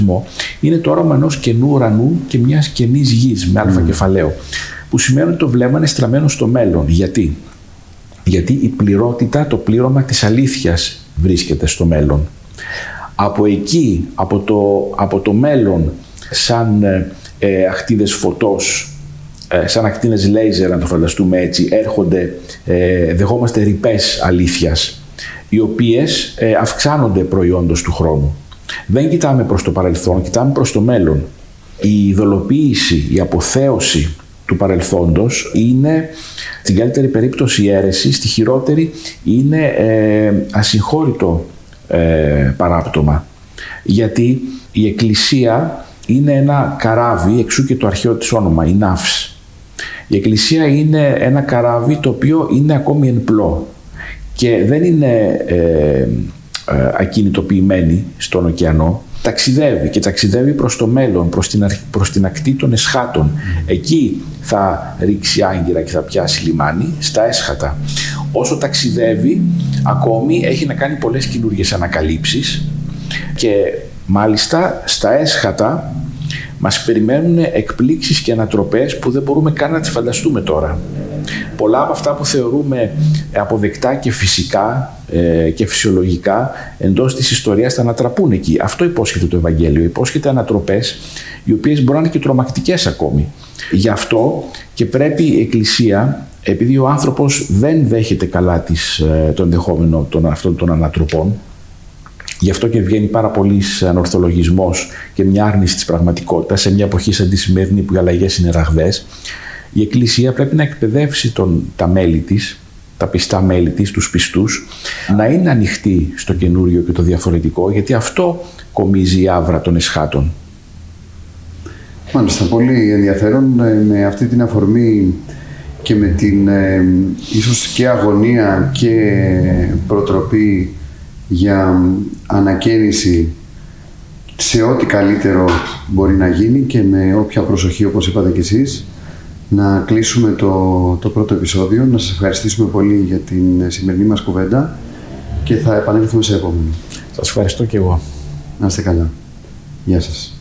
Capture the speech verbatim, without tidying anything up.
Είναι το όραμα ενός καινού ουρανού και μιας καινής γης με αλφα κεφαλαίο, που σημαίνει ότι το βλέμμα είναι στραμμένο στο μέλλον. Γιατί? Γιατί η πληρότητα, το πλήρωμα της αλήθειας βρίσκεται στο μέλλον. Από εκεί, από το, από το μέλλον, σαν ε, ακτίδες φωτός, ε, σαν ακτίνες λέιζερ, να το φανταστούμε έτσι, έρχονται, ε, δεχόμαστε ρηπές αλήθειας, οι οποίες ε, αυξάνονται προϊόντος του χρόνου. Δεν κοιτάμε προς το παρελθόν, κοιτάμε προς το μέλλον. Η ειδωλοποίηση, η αποθέωση του παρελθόντος είναι, στην καλύτερη περίπτωση, η αίρεση, στη χειρότερη είναι ε, ασυγχώρητο ε, παράπτωμα. Γιατί η Εκκλησία είναι ένα καράβι, εξού και το αρχαίο της όνομα, η ναύς. Η Εκκλησία είναι ένα καράβι το οποίο είναι ακόμη εν πλώ και δεν είναι ε, ε, ακινητοποιημένη στον ωκεανό. Ταξιδεύει και ταξιδεύει προς το μέλλον, προς την, προς την ακτή των εσχάτων. Εκεί θα ρίξει άγκυρα και θα πιάσει λιμάνι, στα έσχατα. Όσο ταξιδεύει, ακόμη έχει να κάνει πολλές καινούργιες ανακαλύψεις και μάλιστα στα έσχατα μας περιμένουν εκπλήξεις και ανατροπές που δεν μπορούμε καν να τις φανταστούμε τώρα. Πολλά από αυτά που θεωρούμε αποδεκτά και φυσικά ε, και φυσιολογικά εντός της ιστορίας θα ανατραπούν εκεί. Αυτό υπόσχεται το Ευαγγέλιο. Υπόσχεται ανατροπές οι οποίες μπορεί να είναι και τρομακτικές ακόμη. Γι' αυτό και πρέπει η Εκκλησία, επειδή ο άνθρωπος δεν δέχεται καλά τις, το ενδεχόμενο των, αυτών των ανατροπών, γι' αυτό και βγαίνει πάρα πολύς ανορθολογισμός και μια άρνηση της πραγματικότητας σε μια εποχή σαν τη σημερινή που οι αλλαγές είναι ραγδαίες, η Εκκλησία πρέπει να εκπαιδεύσει τον, τα μέλη της, τα πιστά μέλη της, τους πιστούς, να είναι ανοιχτοί στο καινούριο και το διαφορετικό, γιατί αυτό κομίζει η άβρα των εσχάτων. Μάλιστα, πολύ ενδιαφέρον. Με αυτή την αφορμή και με την ε, ίσως και αγωνία και προτροπή για ανακαίνιση σε ό,τι καλύτερο μπορεί να γίνει και με όποια προσοχή, όπως είπατε κι εσείς, να κλείσουμε το, το πρώτο επεισόδιο. Να σας ευχαριστήσουμε πολύ για την σημερινή μας κουβέντα και θα επανέλθουμε σε επόμενο. Σας ευχαριστώ και εγώ. Να είστε καλά. Γεια σας.